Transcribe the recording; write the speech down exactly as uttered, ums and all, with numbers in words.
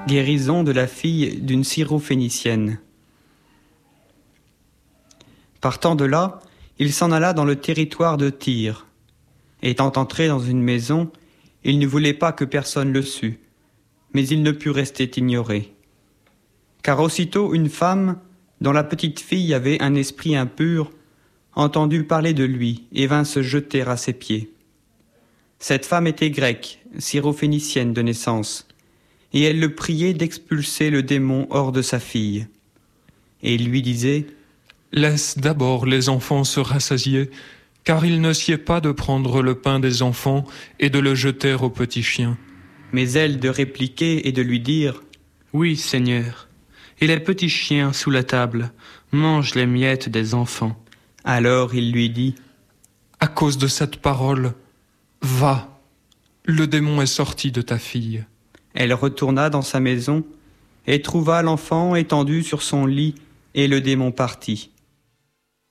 Guérison de la fille d'une syrophénicienne. Partant de là, il s'en alla dans le territoire de Tyr. Étant entré dans une maison, il ne voulait pas que personne le sût, mais il ne put rester ignoré. Car aussitôt une femme, dont la petite fille avait un esprit impur, entendit parler de lui et vint se jeter à ses pieds. Cette femme était grecque, syrophénicienne de naissance, et elle le priait d'expulser le démon hors de sa fille. Et il lui disait : « Laisse d'abord les enfants se rassasier, car il ne sied pas de prendre le pain des enfants et de le jeter aux petits chiens. » Mais elle de répliquer et de lui dire : « Oui, Seigneur, et les petits chiens sous la table mangent les miettes des enfants. » Alors il lui dit : « À cause de cette parole, va, le démon est sorti de ta fille. » Elle retourna dans sa maison et trouva l'enfant étendu sur son lit, et le démon partit.